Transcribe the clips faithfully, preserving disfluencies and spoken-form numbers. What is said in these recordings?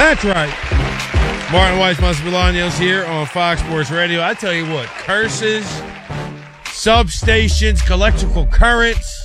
That's right. Martin Weiss, Bolaños here on Fox Sports Radio. I tell you what, curses, substations, electrical currents,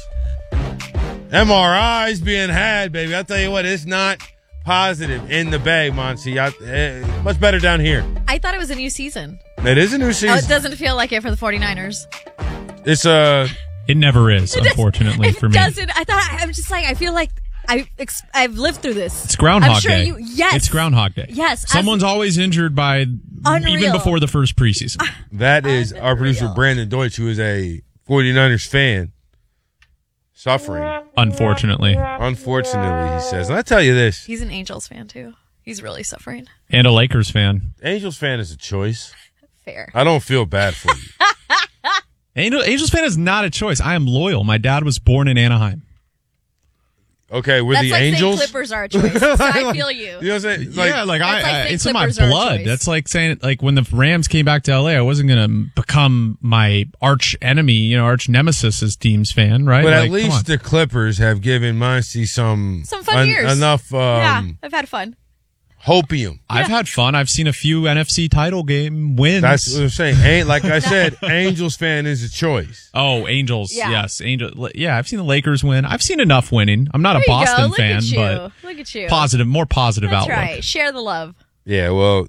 M R Is being had, baby. I tell you what, it's not positive in the Bay, Monty. I, uh, much better down here. I thought it was a new season. It is a new season. Oh, it doesn't feel like it for the 49ers. It's a... Uh, it never is, it unfortunately, does, for me. It doesn't. I thought, I'm just like, I feel like I, I've lived through this. It's Groundhog I'm sure Day. You, yes. It's Groundhog Day. Yes. Someone's I've, always injured by unreal. even before the first preseason. That is unreal. Our producer, Brandon Deutsch, who is a 49ers fan, suffering. Unfortunately. Unfortunately, he says. And I tell you this. He's an Angels fan, too. He's really suffering. And a Lakers fan. Angels fan is a choice. Fair. I don't feel bad for you. Angel, Angels fan is not a choice. I am loyal. My dad was born in Anaheim. Okay, we're That's the like Angels. Saying Clippers are a choice. So I feel you. You know what I'm saying? Like, yeah, like I, like I it's in my Clippers are a blood. choice. That's like saying, like when the Rams came back to L A, I wasn't going to become my arch enemy, you know, arch nemesis as team's fan, right? But like, at least the Clippers have given Muncie some some fun un- years. enough. Um, yeah, I've had fun. Hopium. I've had fun. I've seen a few N F C title game wins. That's what I'm saying. Ain't like I said, Angels fan is a choice. Oh, Angels. Yeah. Yes, Angel. Yeah, I've seen the Lakers win. I've seen enough winning. I'm not There a you go. Boston Look fan, at you. but Look at you. positive, more positive That's outlook. right. Share the love. Yeah, well,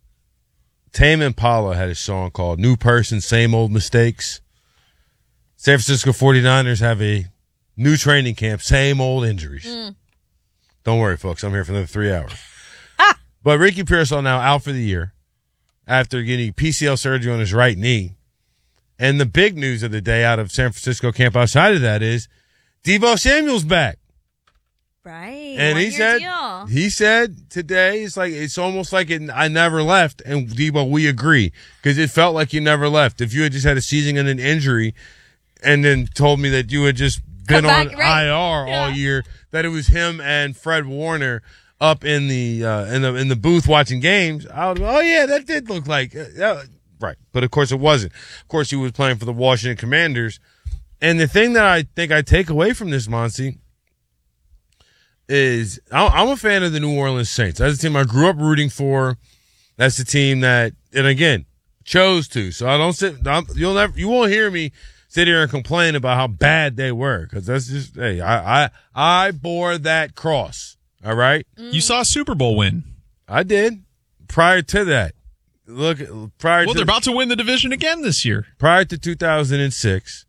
Tame Impala had a song called New Person, Same Old Mistakes. San Francisco 49ers have a new training camp, same old injuries. Mm. Don't worry, folks. I'm here for another three hours. But Ricky Pearsall now out for the year after getting P C L surgery on his right knee. And the big news of the day out of San Francisco camp outside of that is Deebo Samuel's back. Right. And he One-year said, deal. he said today, it's like, it's almost like it, I never left. And Deebo, we agree, because it felt like you never left. If you had just had a season and an injury and then told me that you had just been Come on back, right. I R Yeah. all year, that it was him and Fred Warner up in the, uh, in the, in the booth watching games, I would, oh yeah, that did look like, uh, uh, right. But of course it wasn't. Of course he was playing for the Washington Commanders. And the thing that I think I take away from this, Monty, is I'm a fan of the New Orleans Saints. That's the team I grew up rooting for. That's the team that, and again, chose to. So I don't sit, I'm, you'll never, you won't hear me sit here and complain about how bad they were. Cause that's just, hey, I, I, I bore that cross. All right. You saw a Super Bowl win. I did. Prior to that, look, prior Well, to, they're about to win the division again this year. prior to two thousand six,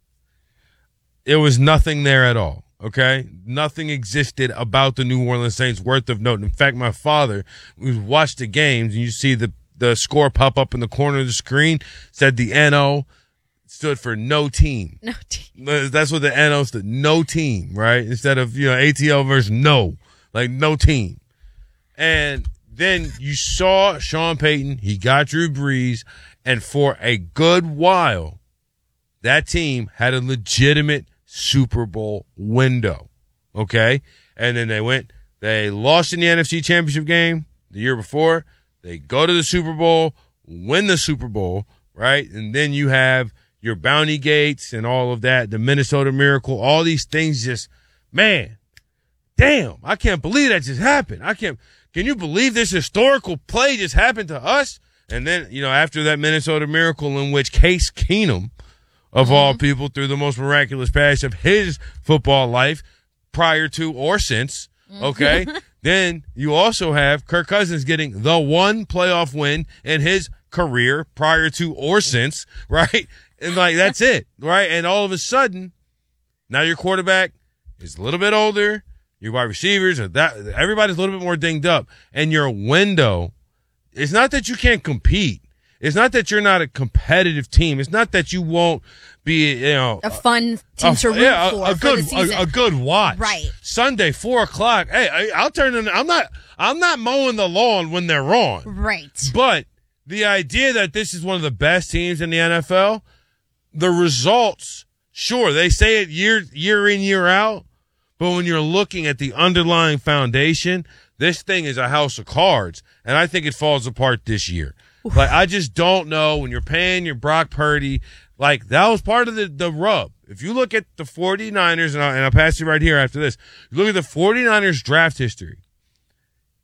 it was nothing there at all. Okay? Nothing existed about the New Orleans Saints worth of note. In fact, my father, we watched the games, and you see the, the score pop up in the corner of the screen, said the N O stood for no team. No team. That's what the N O stood, no team, right? Instead of, you know, A T L versus no, like no team. And then you saw Sean Payton, he got Drew Brees, and for a good while, that team had a legitimate Super Bowl window. Okay? And then they went, they lost in the N F C Championship game the year before. They go to the Super Bowl, win the Super Bowl, right? And then you have your Bounty Gates and all of that, the Minnesota Miracle, all these things just, man, damn, I can't believe that just happened. I can't, can you believe this historical play just happened to us? And then, you know, after that Minnesota Miracle in which Case Keenum, of mm-hmm. all people, through the most miraculous pass of his football life, prior to or since, okay, then you also have Kirk Cousins getting the one playoff win in his career prior to or since, right? And like, that's it, right? And all of a sudden, now your quarterback is a little bit older, your wide receivers, are that everybody's a little bit more dinged up, and your window, it's not that you can't compete. It's not that you're not a competitive team. It's not that you won't be, you know, a fun team a, to root yeah, for a, a for good, the season. a, a good watch. Right. Sunday, four o'clock. Hey, I, I'll turn in. I'm not. I'm not mowing the lawn when they're wrong. Right. But the idea that this is one of the best teams in the N F L, the results, sure, they say it year year in year out, but when you're looking at the underlying foundation, this thing is a house of cards, and I think it falls apart this year. Like, I just don't know when you're paying your Brock Purdy. Like, that was part of the, the rub. If you look at the 49ers, and I'll, and I'll pass you right here after this, you look at the 49ers draft history.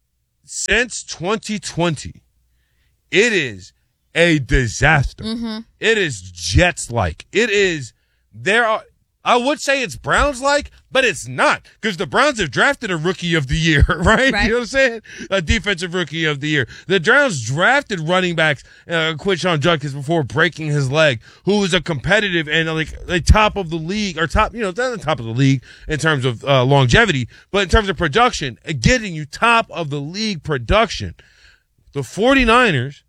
since twenty twenty, it is a disaster. Mm-hmm. It is Jets-like. It is, there are, I would say it's Browns-like, but it's not, because the Browns have drafted a rookie of the year, right? Right. You know what I'm saying? A defensive rookie of the year. The Browns drafted running backs, uh, Quinshon Judkins before breaking his leg, who was a competitive and like the top of the league, or top, you know, not the top of the league in terms of uh, longevity, but in terms of production, uh, getting you top of the league production. The 49ers,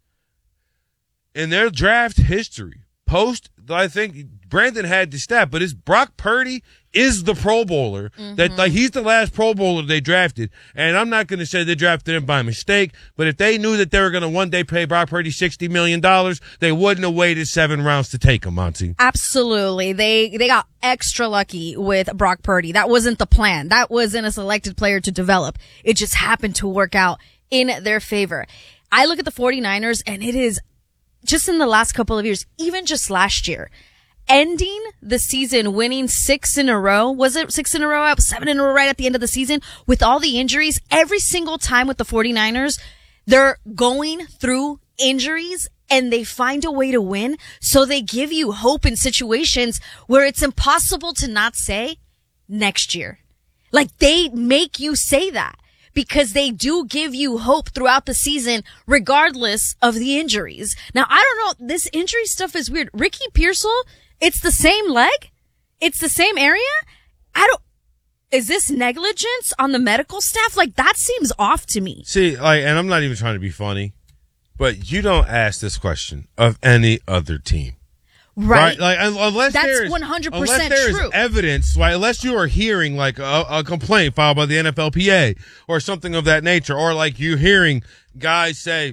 in their draft history, post, I think Brandon had the stat, but it's Brock Purdy is the Pro Bowler. Mm-hmm. That like he's the last Pro Bowler they drafted. And I'm not going to say they drafted him by mistake, but if they knew that they were going to one day pay Brock Purdy sixty million dollars, they wouldn't have waited seven rounds to take him, Monty. Absolutely. They they got extra lucky with Brock Purdy. That wasn't the plan. That wasn't a selected player to develop. It just happened to work out in their favor. I look at the 49ers, and it is just in the last couple of years, even just last year, ending the season winning six in a row. Was it six in a row? Seven in a row right at the end of the season with all the injuries. Every single time with the 49ers, they're going through injuries and they find a way to win. So they give you hope in situations where it's impossible to not say next year. Like they make you say that, because they do give you hope throughout the season, regardless of the injuries. Now, I don't know. This injury stuff is weird. Ricky Pearsall, it's the same leg. It's the same area. I don't, is this negligence on the medical staff? Like, that seems off to me. See, like, and I'm not even trying to be funny, but you don't ask this question of any other team. Right. Right? Like, unless That's there's, one hundred percent unless there's true. evidence, right? Unless you are hearing like a, a complaint filed by the N F L P A or something of that nature, or like you hearing guys say,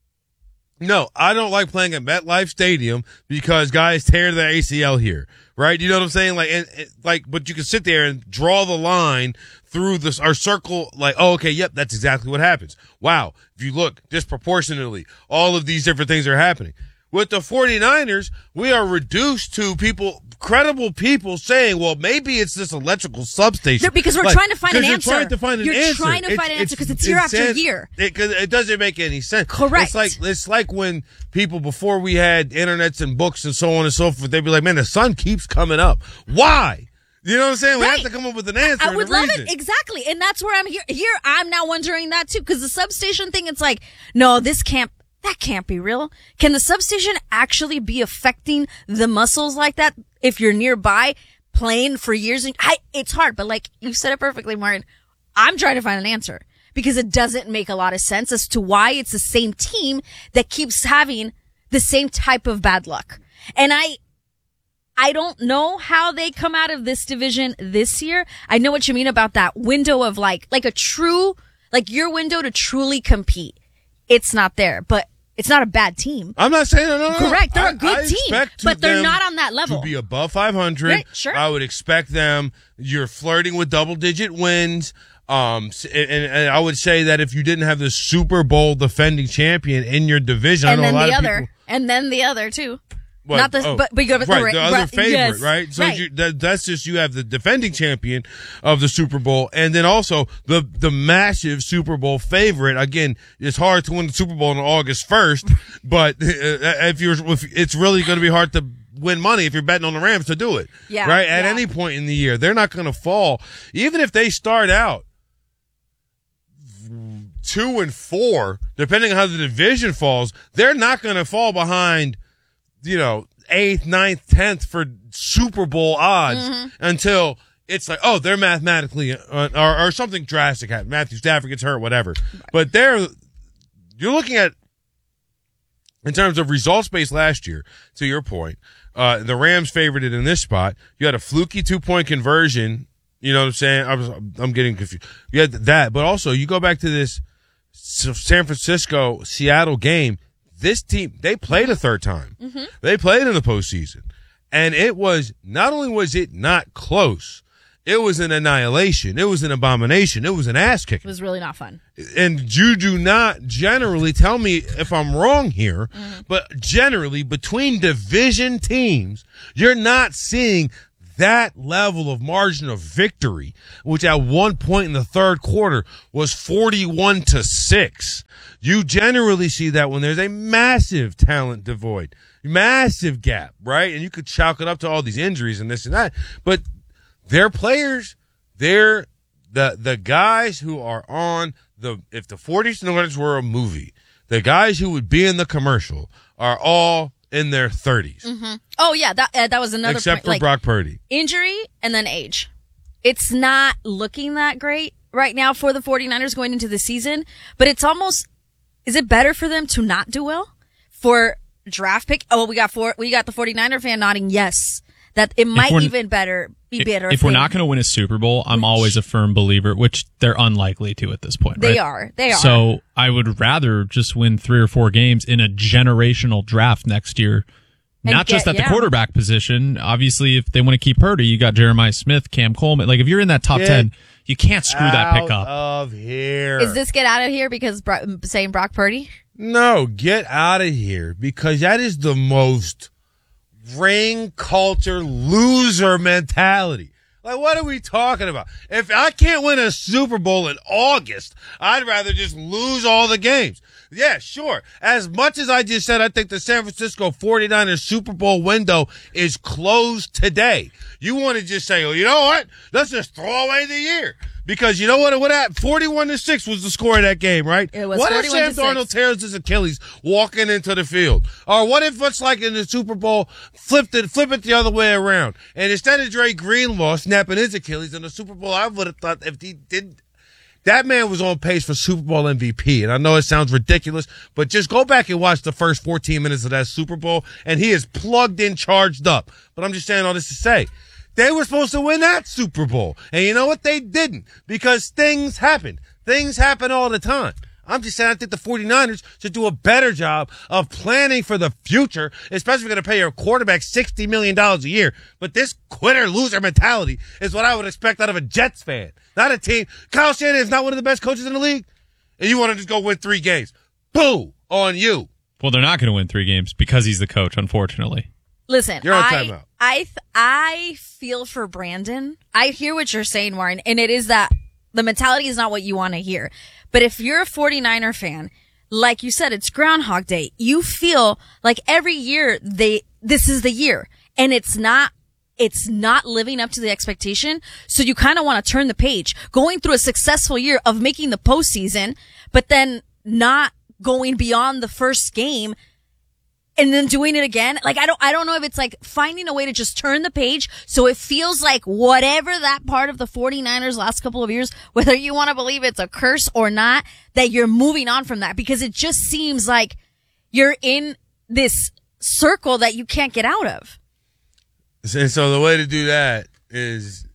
no, I don't like playing at MetLife Stadium because guys tear their A C L here, right? You know what I'm saying? Like, and, and, like, but you can sit there and draw the line through this, our circle, like, oh, okay, yep, that's exactly what happens. Wow. If you look disproportionately, all of these different things are happening. With the 49ers, we are reduced to people, credible people saying, well, maybe it's this electrical substation. No, because we're like, trying to find an you're answer. Trying to find an you're answer. trying to find an answer because it's year after sense, year. It, it doesn't make any sense. Correct. It's like, it's like when people, before we had internets and books and so on and so forth, they'd be like, man, the sun keeps coming up. Why? You know what I'm saying? We Right. have to come up with an answer. I would and a love reason. it. Exactly. And that's where I'm here. Here, I'm now wondering that too, because the substation thing, it's like, no, this can't, that can't be real. Can the substation actually be affecting the muscles like that if you're nearby playing for years? And I, it's hard, but like you said it perfectly, Martin. I'm trying to find an answer because it doesn't make a lot of sense as to why it's the same team that keeps having the same type of bad luck. And I, I don't know how they come out of this division this year. I know what you mean about that window of like, like a true, like your window to truly compete. It's not there, but it's not a bad team. I'm not saying no, no, no. Correct. They're I, a good I team, but they're not on that level. To be above five hundred, Right, sure. I would expect them. You're flirting with double-digit wins. Um, and, and I would say that if you didn't have the Super Bowl defending champion in your division, and I know then a lot the of other, people, and then the other too. What? Not the, Oh, but, but you go with right, the, the other right, favorite, yes, right? So right. You, that, that's just you have the defending champion of the Super Bowl, and then also the the massive Super Bowl favorite. Again, it's hard to win the Super Bowl on August first, but if you're, if it's really going to be hard to win money if you're betting on the Rams to do it. Yeah, right. At yeah. any point in the year, they're not going to fall, even if they start out two and four, depending on how the division falls. They're not going to fall behind, you know, eighth, ninth, tenth for Super Bowl odds mm-hmm. until it's like, oh, they're mathematically, uh, or, or something drastic happens. Matthew Stafford gets hurt, whatever. Right. But they're, you're looking at, in terms of results based last year, to your point, uh, the Rams favored it in this spot. You had a fluky two point conversion. You know what I'm saying? I was, I'm getting confused. You had that, but also you go back to this San Francisco Seattle game. This team, they played a third time. Mm-hmm. They played in the postseason. And it was, not only was it not close, it was an annihilation. It was an abomination. It was an ass kicking. It was really not fun. And you do not generally, tell me if I'm wrong here, mm-hmm. but generally between division teams, you're not seeing that level of margin of victory, which at one point in the third quarter was forty-one to six. You generally see that when there's a massive talent devoid, massive gap, right? And you could chalk it up to all these injuries and this and that. But their players, they're the the guys who are on the if the forty-niners were a movie, the guys who would be in the commercial are all in their thirties. Mm-hmm. Oh, yeah, that uh, that was another Except point. for like, Brock Purdy. Injury and then age. It's not looking that great right now for the forty-niners going into the season, but it's almost, is it better for them to not do well? For draft pick? Oh, we got four, we got the forty-niner fan nodding yes. That it might even better be better. If, if we're not going to win a Super Bowl, I'm which, always a firm believer, which they're unlikely to at this point. They right? are. They are. So I would rather just win three or four games in a generational draft next year. And Not get, just at yeah. the quarterback position. Obviously, if they want to keep Purdy, you got Jeremiah Smith, Cam Coleman. Like, if you're in that top Get ten, you can't screw that pick up. Out of here. Is this get out of here because Bro- saying Brock Purdy? No, get out of here because that is the most ring culture loser mentality. Like, what are we talking about? If I can't win a Super Bowl in August, I'd rather just lose all the games. Yeah, sure. As much as I just said, I think the San Francisco forty-niners Super Bowl window is closed today. You want to just say, oh, you know what? Let's just throw away the year. Because you know what? What happened? forty-one to six was the score of that game, right? It was what if forty-one Sam to Darnold six. tears his Achilles walking into the field? Or what if it's like in the Super Bowl, flip it, flip it the other way around? And instead of Dre Greenlaw snapping his Achilles in the Super Bowl, I would have thought if he did, that man was on pace for Super Bowl M V P. And I know it sounds ridiculous, but just go back and watch the first fourteen minutes of that Super Bowl, and he is plugged in, charged up. But I'm just saying all this to say, they were supposed to win that Super Bowl. And you know what? They didn't because things happen. Things happen all the time. I'm just saying I think the forty-niners should do a better job of planning for the future, especially if you're going to pay your quarterback sixty million dollars a year. But this quitter loser mentality is what I would expect out of a Jets fan, not a team. Kyle Shanahan is not one of the best coaches in the league. And you want to just go win three games. Boo on you. Well, they're not going to win three games because he's the coach, unfortunately. Listen, You're on I, timeout. I, th- I feel for Brandon. I hear what you're saying, Warren, and it is that the mentality is not what you want to hear. But if you're a forty-niner fan, like you said, it's Groundhog Day. You feel like every year they, this is the year, and it's not, it's not living up to the expectation. So you kind of want to turn the page, going through a successful year of making the postseason, but then not going beyond the first game and then doing it again. Like, I don't, I don't know if it's like finding a way to just turn the page so it feels like whatever that part of the forty-niners last couple of years, whether you want to believe it's a curse or not, that you're moving on from that, because it just seems like you're in this circle that you can't get out of. And so the way to do that is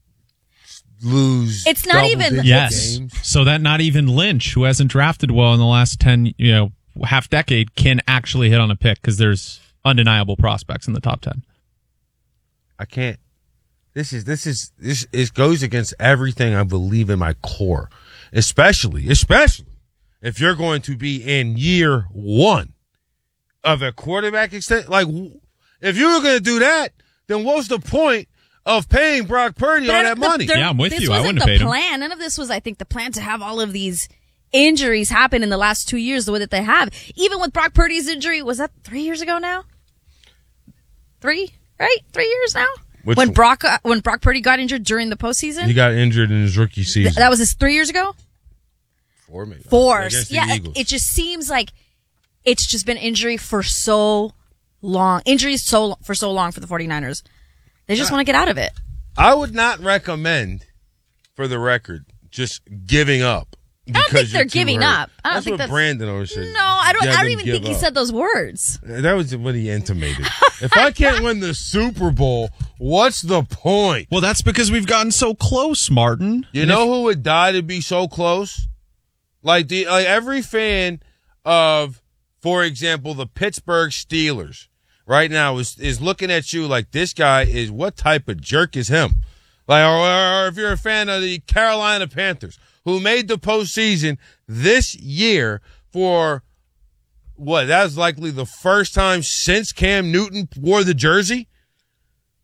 lose. It's not even- double-digit Yes. games. So that not even Lynch, who hasn't drafted well in the last ten, you know, half decade, can actually hit on a pick because there's undeniable prospects in the top ten. I can't. This is this is this it goes against everything I believe in my core, especially especially if you're going to be in year one of a quarterback extent. Like, if you were going to do that, then what's the point of paying Brock Purdy But all I that don't- money? there- Yeah, I'm with this you. I wasn't wouldn't have the paid him. plan. None of this was, I think, the plan to have all of these injuries happen in the last two years the way that they have. Even with Brock Purdy's injury, was that three years ago now? Three, right? Three years now. Which when one? Brock uh, when Brock Purdy got injured during the postseason, He got injured in his rookie season. Th- that was his three years ago. Four, maybe. Four. Against the Yeah, it, Eagles. it just seems like it's just been injury for so long. Injuries so for so long for the forty-niners. They just want to get out of it. I would not recommend, for the record, just giving up. I don't think because they're you're too giving hurt. up. I don't that's think what that's- Brandon always says. No, I don't. Yeah, I don't then even give think he up. said those words. That was what he intimated. If I can't win the Super Bowl, what's the point? Well, that's because we've gotten so close, Martin. You know who would die to be so close? Like the like every fan of, for example, the Pittsburgh Steelers right now is is looking at you like, this guy is, what type of jerk is him? Like, or, or if you're a fan of the Carolina Panthers, who made the postseason this year for what? That was likely the first time since Cam Newton wore the jersey.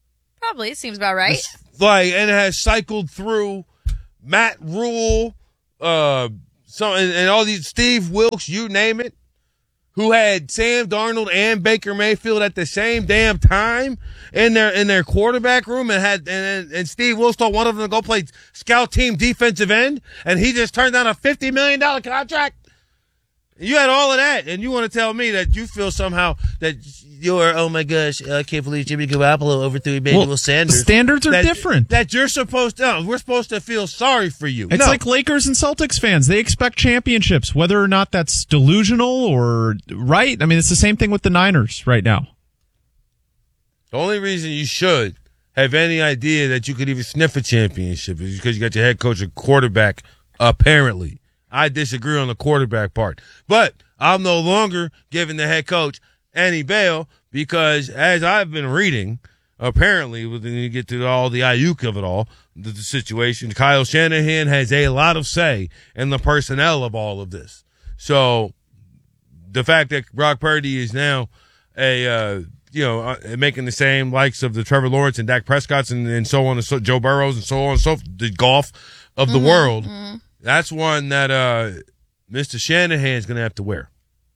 Probably. Seems about right. It's like, and it has cycled through Matt Rule, uh, some, and, and all these, Steve Wilkes, you name it, who had Sam Darnold and Baker Mayfield at the same damn time in their in their quarterback room, and had and, and Steve Wilkes told one of them to go play scout team defensive end, and he just turned down a fifty million dollars contract. You had all of that, and you want to tell me that you feel somehow that you're, oh my gosh, I can't believe Jimmy Garoppolo overthrew Emmanuel Well, Sanders. standards are that, different. That you're supposed to, no, we're supposed to feel sorry for you. It's no. like Lakers and Celtics fans. They expect championships, whether or not that's delusional or right. I mean, it's the same thing with the Niners right now. The only reason you should have any idea that you could even sniff a championship is because you got your head coach and quarterback, apparently. I disagree on the quarterback part. But I'm no longer giving the head coach any bail because, as I've been reading, apparently, when you get to all the Ayuk of it all, the, the situation, Kyle Shanahan has a lot of say in the personnel of all of this. So the fact that Brock Purdy is now a, uh, you know, uh, making the same likes of the Trevor Lawrence and Dak Prescott's and, and so on and so, Joe Burrows and so on and so forth, the golf of the mm-hmm, world. Mm-hmm. That's one that uh, Mister Shanahan is going to have to wear.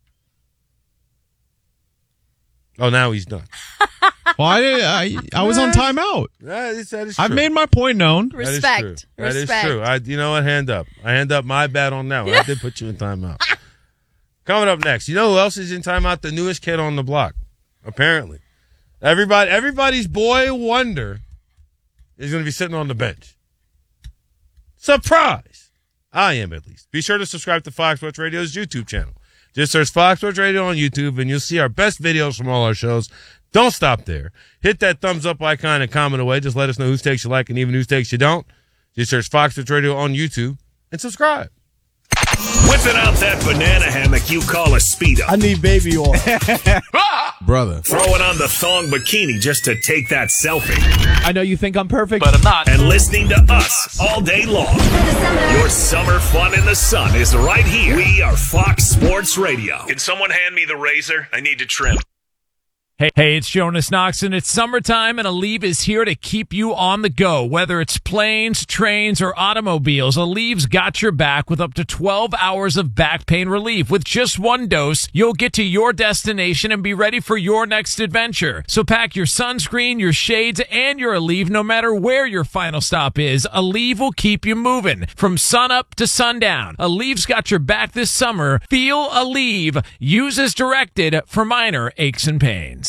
Oh, now he's done. Well, I, I, I was on timeout. That is, that is true. I've made my point known. Respect. That is true. That Respect. is true. I, you know what? Hand up. I hand up my bad on that one. I did put you in timeout. Coming up next, you know who else is in timeout? The newest kid on the block. Apparently, everybody, everybody's boy wonder is going to be sitting on the bench. Surprise! I am, at least. Be sure to subscribe to Fox Sports Radio's YouTube channel. Just search Fox Sports Radio on YouTube, and you'll see our best videos from all our shows. Don't stop there. Hit that thumbs up icon and comment away. Just let us know whose takes you like and even whose takes you don't. Just search Fox Sports Radio on YouTube and subscribe. Whipping out that banana hammock you call a Speedo. I need baby oil. Brother. Throwing on the thong bikini just to take that selfie. I know you think I'm perfect, but I'm not. And listening to us all day long. Your summer fun in the sun is right here. We are Fox Sports Radio. Can someone hand me the razor? I need to trim. Hey, hey, it's Jonas Knoxon. It's summertime, and Aleve is here to keep you on the go. Whether it's planes, trains, or automobiles, Aleve's got your back with up to twelve hours of back pain relief. With just one dose, you'll get to your destination and be ready for your next adventure. So pack your sunscreen, your shades, and your Aleve no matter where your final stop is. Aleve will keep you moving from sunup to sundown. Aleve's got your back this summer. Feel Aleve. Use as directed for minor aches and pains.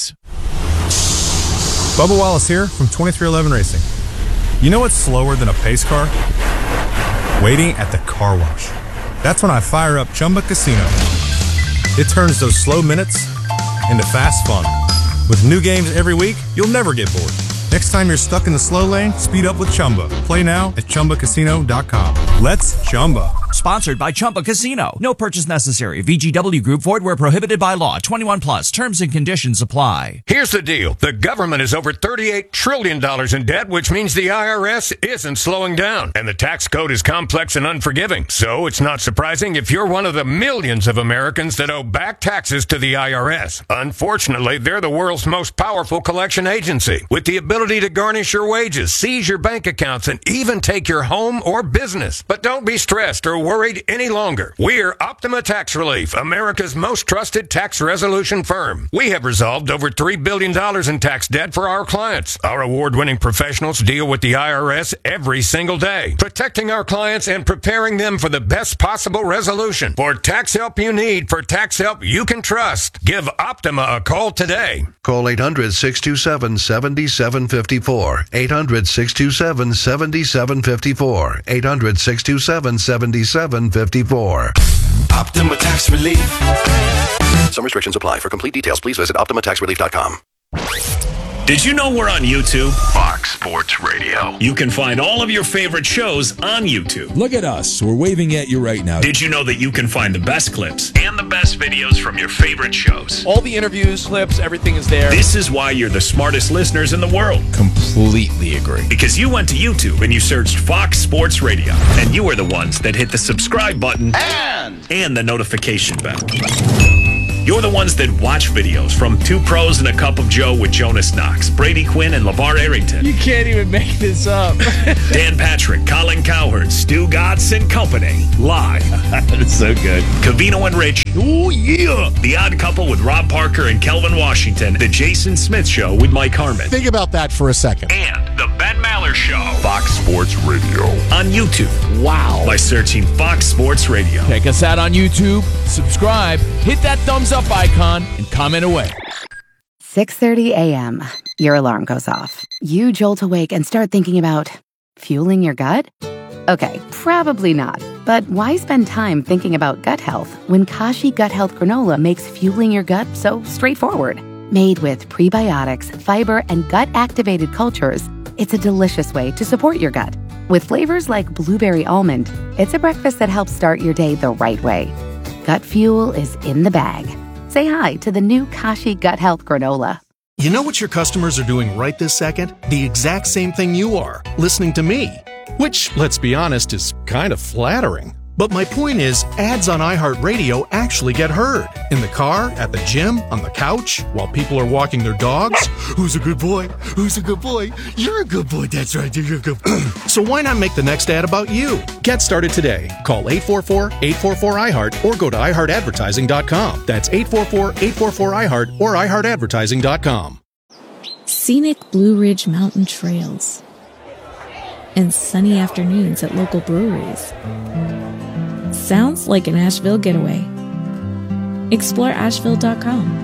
Bubba Wallace here from twenty-three eleven Racing. You know what's slower than a pace car? Waiting at the car wash. That's when I fire up Chumba Casino. It turns those slow minutes into fast fun. With new games every week, you'll never get bored. Next time you're stuck in the slow lane, speed up with Chumba. Play now at Chumba Casino dot com. Let's Chumba. Sponsored by Chumba Casino. No purchase necessary. V G W Group. Void where prohibited by law. twenty-one plus. Terms and conditions apply. Here's the deal. The government is over thirty-eight trillion dollars in debt, which means the I R S isn't slowing down. And the tax code is complex and unforgiving. So it's not surprising if you're one of the millions of Americans that owe back taxes to the I R S. Unfortunately, they're the world's most powerful collection agency, with the ability to garnish your wages, seize your bank accounts, and even take your home or business. But don't be stressed or worried any longer. We're Optima Tax Relief, America's most trusted tax resolution firm. We have resolved over three billion dollars in tax debt for our clients. Our award-winning professionals deal with the I R S every single day, protecting our clients and preparing them for the best possible resolution. For tax help you need, for tax help you can trust, give Optima a call today. Call eight hundred, six two seven, seven seven five four. eight hundred, six two seven, seven seven five four. eight hundred, six two seven, seven seven five four. Optima Tax Relief. Some restrictions apply. For complete details, please visit optima tax relief dot com. Did you know we're on YouTube? Fox Sports Radio. You can find all of your favorite shows on YouTube. Look at us. We're waving at you right now. Did you know that you can find the best clips and the best videos from your favorite shows? All the interviews, clips, everything is there. This is why you're the smartest listeners in the world. Completely agree. Because you went to YouTube and you searched Fox Sports Radio. And you were the ones that hit the subscribe button and, and the notification bell. You're the ones that watch videos from Two Pros and a Cup of Joe with Jonas Knox, Brady Quinn, and LeVar Arrington. You can't even make this up. Dan Patrick, Colin Cowherd, Stu Gatz, and company. Live. That's so good. Cavino and Rich. Oh, yeah. The Odd Couple with Rob Parker and Kelvin Washington. The Jason Smith Show with Mike Harmon. Think about that for a second. And The Ben Maller Show. Fox Sports Radio. On YouTube. Wow. By searching Fox Sports Radio. Check us out on YouTube. Subscribe. Hit that thumbs up icon and comment away. six thirty a.m. Your alarm goes off. You jolt awake and start thinking about fueling your gut? Okay, probably not. But why spend time thinking about gut health when Kashi Gut Health Granola makes fueling your gut so straightforward? Made with prebiotics, fiber, and gut-activated cultures, it's a delicious way to support your gut. With flavors like blueberry almond, it's a breakfast that helps start your day the right way. Gut fuel is in the bag. Say hi to the new Kashi Gut Health Granola. You know what your customers are doing right this second? The exact same thing you are, listening to me. Which, let's be honest, is kind of flattering. But my point is, ads on iHeartRadio actually get heard. In the car, at the gym, on the couch, while people are walking their dogs. Who's a good boy? Who's a good boy? You're a good boy. That's right. You're a good boy. So why not make the next ad about you? Get started today. Call eight four four, eight four four, I heart or go to i heart advertising dot com. That's eight four four, eight four four, I heart or i heart advertising dot com. Scenic Blue Ridge Mountain Trails and sunny afternoons at local breweries. Sounds like an Asheville getaway. Explore asheville dot com.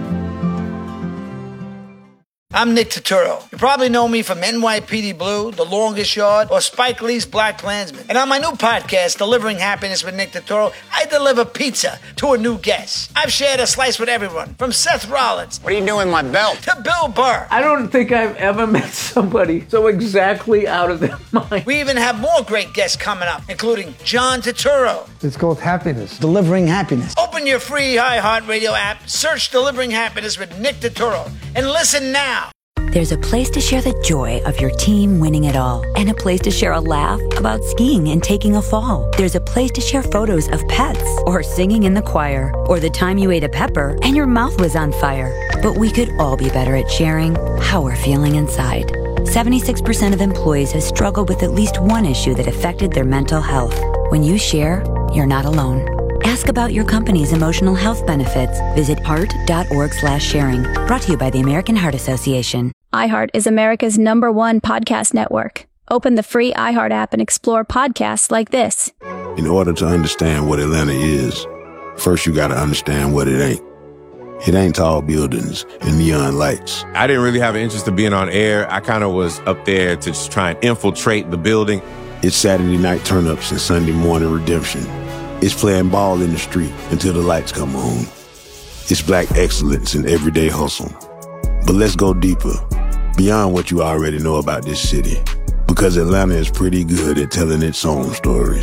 I'm Nick Turturro. You probably know me from N Y P D Blue, The Longest Yard, or Spike Lee's Black Klansman. And on my new podcast, Delivering Happiness with Nick Turturro, I deliver pizza to a new guest. I've shared a slice with everyone, from Seth Rollins. What are you doing with my belt? To Bill Burr. I don't think I've ever met somebody so exactly out of their mind. We even have more great guests coming up, including John Turturro. It's called Happiness. Delivering Happiness. Open your free iHeartRadio app, search Delivering Happiness with Nick Turturro, and listen now. There's a place to share the joy of your team winning it all, and a place to share a laugh about skiing and taking a fall. There's a place to share photos of pets, or singing in the choir, or the time you ate a pepper and your mouth was on fire. But we could all be better at sharing how we're feeling inside. seventy-six percent of employees have struggled with at least one issue that affected their mental health. When you share, you're not alone. Ask about your company's emotional health benefits. Visit heart dot org slash sharing. Brought to you by the American Heart Association. iHeart is America's number one podcast network. Open the free iHeart app and explore podcasts like this. In order to understand what Atlanta is, first you gotta understand what it ain't. It ain't tall buildings and neon lights. I didn't really have an interest in being on air. I kind of was up there to just try and infiltrate the building. It's Saturday night turn-ups and Sunday morning redemption. It's playing ball in the street until the lights come on. It's black excellence in everyday hustle. But let's go deeper, beyond what you already know about this city, because Atlanta is pretty good at telling its own stories.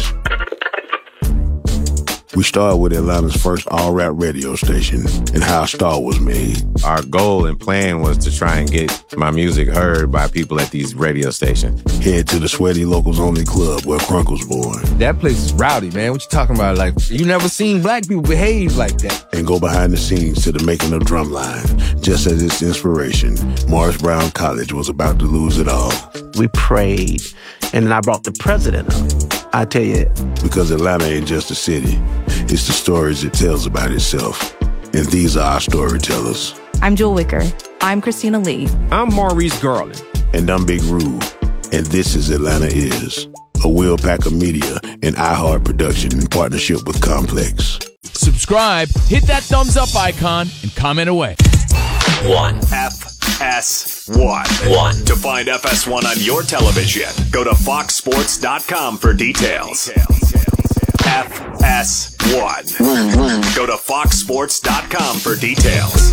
We started with Atlanta's first all-rap radio station and how a star was made. Our goal and plan was to try and get my music heard by people at these radio stations. Head to the Sweaty Locals Only Club where Crunk was born. That place is rowdy, man. What you talking about? Like, you never seen black people behave like that. And go behind the scenes to the making of Drumline. Just as its inspiration, Morris Brown College was about to lose it all. We prayed, and then I brought the president up. I tell you. Because Atlanta ain't just a city. It's the stories it tells about itself. And these are our storytellers. I'm Jewel Wicker. I'm Christina Lee. I'm Maurice Garland. And I'm Big Rube. And this is Atlanta Is, a Will Packer Media and iHeart production in partnership with Complex. Subscribe, hit that thumbs up icon, and comment away. One. F S one. One. To find F S one on your television, go to fox sports dot com for details. F S one. Go to fox sports dot com for details.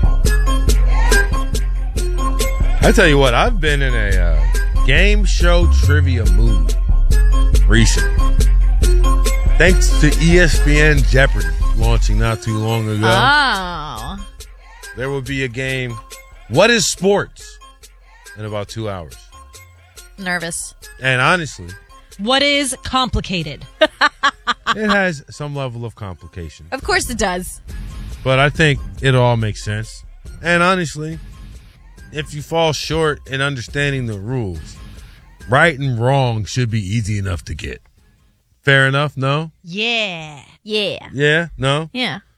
I tell you what, I've been in a uh, game show trivia mood recently. Thanks to E S P N Jeopardy launching not too long ago. Oh. There will be a game, What is Sports? In about two hours. Nervous. And honestly, what is complicated? It has some level of complication. Of course it does. But I think it all makes sense. And honestly, if you fall short in understanding the rules, right and wrong should be easy enough to get. Fair enough? No? Yeah. Yeah. Yeah? No? Yeah.